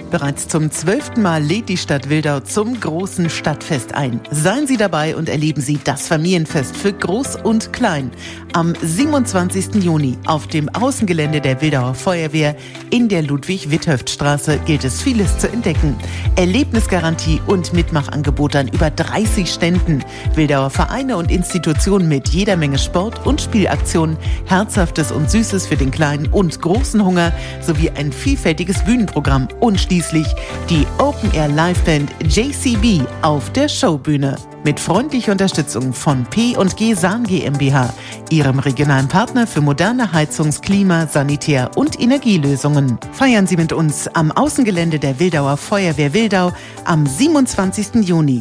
Bereits zum 12. Mal lädt die Stadt Wildau zum großen Stadtfest ein. Seien Sie dabei und erleben Sie das Familienfest für Groß und Klein. Am 27. Juni auf dem Außengelände der Wildauer Feuerwehr in der Ludwig-Witthöft-Straße gilt es vieles zu entdecken. Erlebnisgarantie und Mitmachangebote an über 30 Ständen. Wildauer Vereine und Institutionen mit jeder Menge Sport- und Spielaktionen, Herzhaftes und Süßes für den kleinen und großen Hunger sowie ein vielfältiges Bühnenprogramm und schließlich die Open-Air-Liveband JCB auf der Showbühne. Mit freundlicher Unterstützung von P&G Sahn GmbH, Ihrem regionalen Partner für moderne Heizungs-, Klima-, Sanitär- und Energielösungen. Feiern Sie mit uns am Außengelände der Wildauer Feuerwehr Wildau am 27. Juni.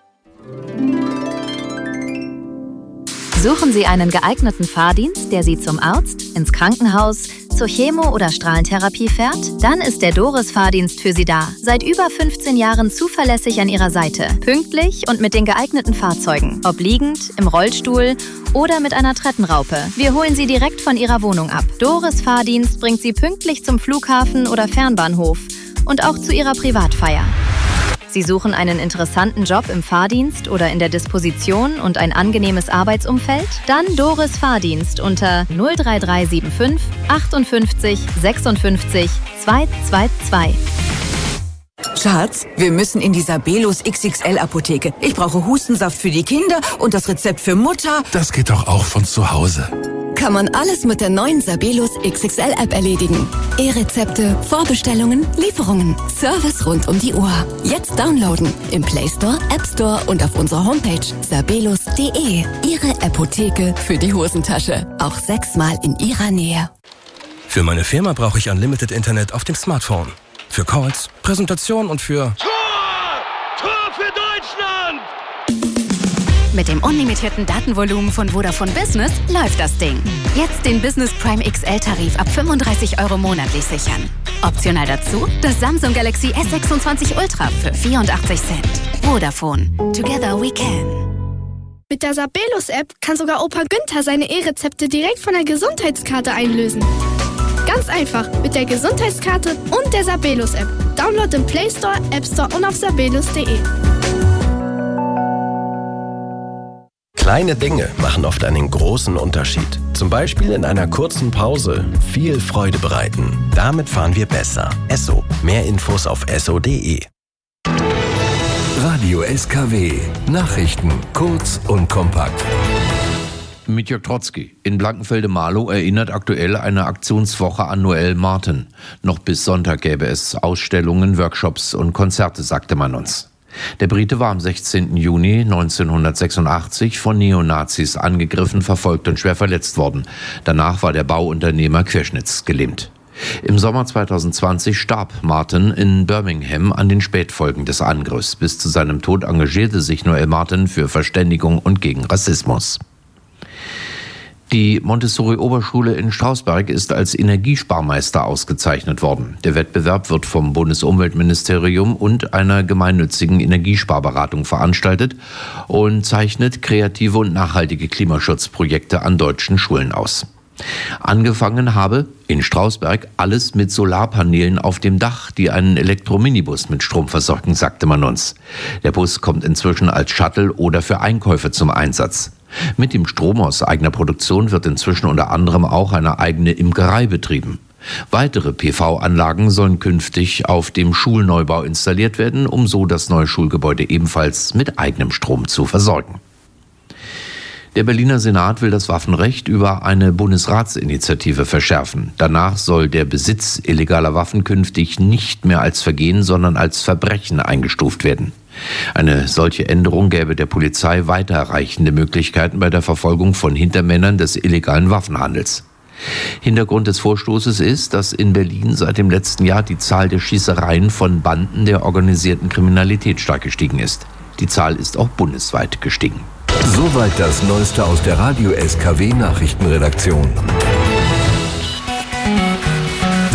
Suchen Sie einen geeigneten Fahrdienst, der Sie zum Arzt, ins Krankenhaus, zur Chemo- oder Strahlentherapie fährt? Dann ist der Doris-Fahrdienst für Sie da. Seit über 15 Jahren zuverlässig an Ihrer Seite. Pünktlich und mit den geeigneten Fahrzeugen. Ob liegend, im Rollstuhl oder mit einer Treppenraupe. Wir holen Sie direkt von Ihrer Wohnung ab. Doris-Fahrdienst bringt Sie pünktlich zum Flughafen oder Fernbahnhof und auch zu Ihrer Privatfeier. Sie suchen einen interessanten Job im Fahrdienst oder in der Disposition und ein angenehmes Arbeitsumfeld? Dann Doris Fahrdienst unter 03375 58 56 222. Schatz, wir müssen in die Sabelus XXL-Apotheke. Ich brauche Hustensaft für die Kinder und das Rezept für Mutter. Das geht doch auch von zu Hause. Kann man alles mit der neuen Sabelus XXL-App erledigen. E-Rezepte, Vorbestellungen, Lieferungen, Service rund um die Uhr. Jetzt downloaden im Play Store, App Store und auf unserer Homepage sabelus.de. Ihre Apotheke für die Hosentasche. Auch 6-mal in Ihrer Nähe. Für meine Firma brauche ich Unlimited Internet auf dem Smartphone. Für Calls, Präsentation und für... Tor für Deutschland! Mit dem unlimitierten Datenvolumen von Vodafone Business läuft das Ding. Jetzt den Business Prime XL-Tarif ab 35 € monatlich sichern. Optional dazu das Samsung Galaxy S26 Ultra für 84 Cent. Vodafone. Together we can. Mit der Sabelus-App kann sogar Opa Günther seine E-Rezepte direkt von der Gesundheitskarte einlösen. Ganz einfach mit der Gesundheitskarte und der Sabelus-App. Download im Play Store, App Store und auf sabelus.de. Kleine Dinge machen oft einen großen Unterschied. Zum Beispiel in einer kurzen Pause viel Freude bereiten. Damit fahren wir besser. Esso. Mehr Infos auf esso.de. Radio SKW. Nachrichten kurz und kompakt. Mit Jörg Trotzki. In Blankenfelde-Marlow erinnert aktuell eine Aktionswoche an Noel Martin. Noch bis Sonntag gäbe es Ausstellungen, Workshops und Konzerte, sagte man uns. Der Brite war am 16. Juni 1986 von Neonazis angegriffen, verfolgt und schwer verletzt worden. Danach war der Bauunternehmer querschnittsgelähmt. Im Sommer 2020 starb Martin in Birmingham an den Spätfolgen des Angriffs. Bis zu seinem Tod engagierte sich Noel Martin für Verständigung und gegen Rassismus. Die Montessori-Oberschule in Strausberg ist als Energiesparmeister ausgezeichnet worden. Der Wettbewerb wird vom Bundesumweltministerium und einer gemeinnützigen Energiesparberatung veranstaltet und zeichnet kreative und nachhaltige Klimaschutzprojekte an deutschen Schulen aus. Angefangen habe in Strausberg alles mit Solarpanelen auf dem Dach, die einen Elektrominibus mit Strom versorgen, sagte man uns. Der Bus kommt inzwischen als Shuttle oder für Einkäufe zum Einsatz. Mit dem Strom aus eigener Produktion wird inzwischen unter anderem auch eine eigene Imkerei betrieben. Weitere PV-Anlagen sollen künftig auf dem Schulneubau installiert werden, um so das neue Schulgebäude ebenfalls mit eigenem Strom zu versorgen. Der Berliner Senat will das Waffenrecht über eine Bundesratsinitiative verschärfen. Danach soll der Besitz illegaler Waffen künftig nicht mehr als Vergehen, sondern als Verbrechen eingestuft werden. Eine solche Änderung gäbe der Polizei weiterreichende Möglichkeiten bei der Verfolgung von Hintermännern des illegalen Waffenhandels. Hintergrund des Vorstoßes ist, dass in Berlin seit dem letzten Jahr die Zahl der Schießereien von Banden der organisierten Kriminalität stark gestiegen ist. Die Zahl ist auch bundesweit gestiegen. Soweit das Neueste aus der Radio SKW Nachrichtenredaktion.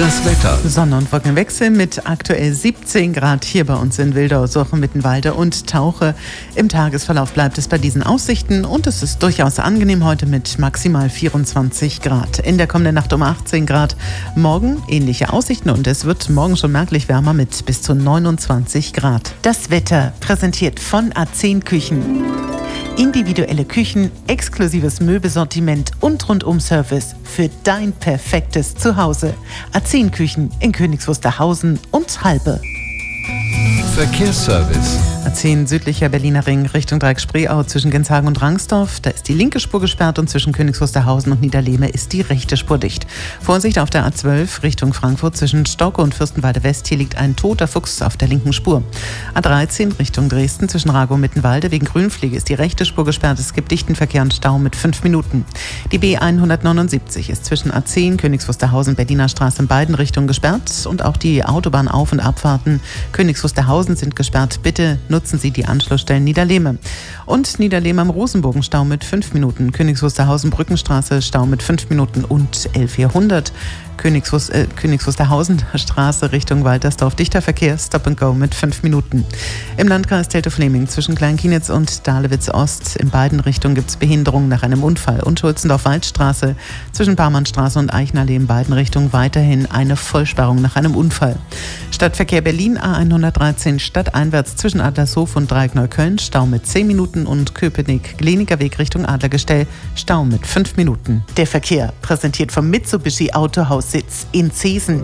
Das Wetter. Sonne- und Wolkenwechsel mit aktuell 17 Grad hier bei uns in Wildau, Sorchen-Mittenwalde und Tauche. Im Tagesverlauf bleibt es bei diesen Aussichten und es ist durchaus angenehm heute mit maximal 24 Grad. In der kommenden Nacht um 18 Grad. Morgen ähnliche Aussichten und es wird morgen schon merklich wärmer mit bis zu 29 Grad. Das Wetter präsentiert von A10 Küchen. Individuelle Küchen, exklusives Möbelsortiment und Rundum-Service für dein perfektes Zuhause. A10 Küchen in Königs Wusterhausen und Halbe. Verkehrsservice. A10 südlicher Berliner Ring Richtung Dreieck-Spreeau zwischen Genshagen und Rangsdorf. Da ist die linke Spur gesperrt und zwischen Königs Wusterhausen und Niederlehme ist die rechte Spur dicht. Vorsicht auf der A12 Richtung Frankfurt zwischen Stauke und Fürstenwalde West. Hier liegt ein toter Fuchs auf der linken Spur. A13 Richtung Dresden zwischen Ragow und Mittenwalde. Wegen Grünpflege ist die rechte Spur gesperrt. Es gibt dichten Verkehr und Stau mit 5 Minuten. Die B179 ist zwischen A10 Königs Wusterhausen Berliner Straße in beiden Richtungen gesperrt. Und auch die Autobahnauf- und Abfahrten Königs Wusterhausen sind gesperrt. Bitte nutzen Sie die Anschlussstellen Niederlehme. Und Niederlehme am Rosenbogen Stau mit 5 Minuten. Königs Wusterhausen Brückenstraße Stau mit 5 Minuten und L400. Königs Wusterhausen Straße Richtung Waltersdorf. Dichter Verkehr, Stop and Go mit 5 Minuten. Im Landkreis Teltow-Fläming zwischen Kleinkienitz und Dahlewitz Ost. In beiden Richtungen gibt es Behinderungen nach einem Unfall. Und Schulzendorf-Waldstraße zwischen Parmannstraße und Eichenallee in beiden Richtungen weiterhin eine Vollsperrung nach einem Unfall. Stadtverkehr Berlin A113 stadteinwärts zwischen Adlershof und Dreieck-Neukölln. Stau mit 10 Minuten und Köpenick-Glenicker Weg Richtung Adlergestell. Stau mit 5 Minuten. Der Verkehr präsentiert vom Mitsubishi Autohaus Sitz in Zeesen.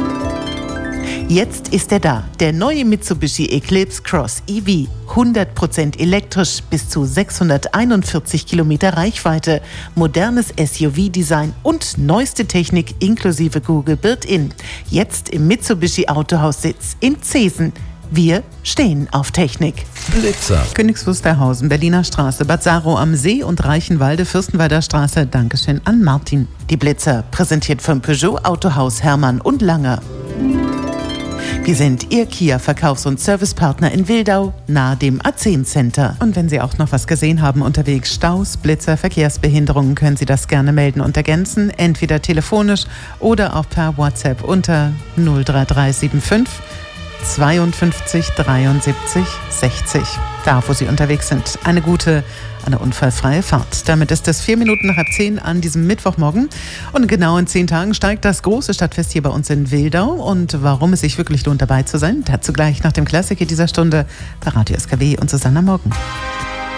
Jetzt ist er da, der neue Mitsubishi Eclipse Cross EV. 100% elektrisch, bis zu 641 Kilometer Reichweite, modernes SUV-Design und neueste Technik inklusive Google Built-In. Jetzt im Mitsubishi Autohaus Sitz in Zeesen. Wir stehen auf Technik. Blitzer. Königs Wusterhausen, Berliner Straße, Bad Saro am See und Reichenwalde, Fürstenwalder Straße. Dankeschön an Martin. Die Blitzer, präsentiert vom Peugeot Autohaus Hermann und Langer. Wir sind Ihr Kia-Verkaufs- und Servicepartner in Wildau, nahe dem A10 Center. Und wenn Sie auch noch was gesehen haben unterwegs, Staus, Blitzer, Verkehrsbehinderungen, können Sie das gerne melden und ergänzen, entweder telefonisch oder auch per WhatsApp unter 03375 52 73 60. Da, wo Sie unterwegs sind. Eine unfallfreie Fahrt. Damit ist es 4 Minuten nach 10 an diesem Mittwochmorgen. Und genau in 10 Tagen steigt das große Stadtfest hier bei uns in Wildau. Und warum es sich wirklich lohnt, dabei zu sein, dazu gleich nach dem Klassiker dieser Stunde bei Radio SKW und Susanna Morgen.